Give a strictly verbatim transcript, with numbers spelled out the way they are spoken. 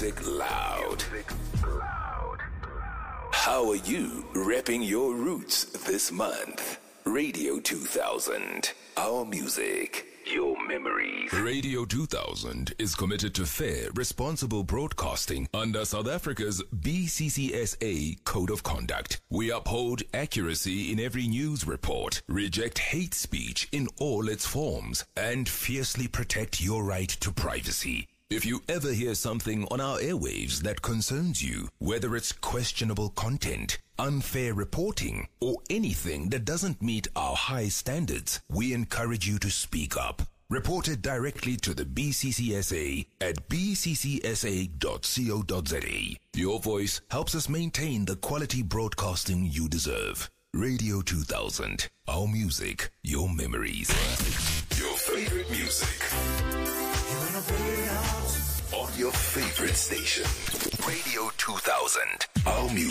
music loud. How are you repping your roots this month? Radio two thousand. Our music, your memories. Radio two thousand is committed to fair, responsible broadcasting under South Africa's B C C S A Code of Conduct. We uphold accuracy in every news report, reject hate speech in all its forms, and fiercely protect your right to privacy. If you ever hear something on our airwaves that concerns you, whether it's questionable content, unfair reporting, or anything that doesn't meet our high standards, we encourage you to speak up. Report it directly to the B C C S A at b c c s a dot co dot z a. Your voice helps us maintain the quality broadcasting you deserve. Radio two thousand. Our music, your memories. Your favorite music. On your favorite station. Radio two thousand. Our music.